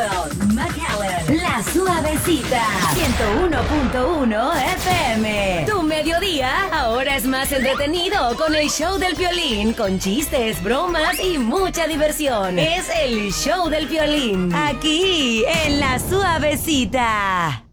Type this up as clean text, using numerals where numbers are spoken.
Belleville, McAllen, La Suavecita, 101.1 FM. Tu mediodía ahora es más entretenido con el show del Piolín, con chistes, bromas y mucha diversión. Es el show del Piolín, aquí en La Suavecita.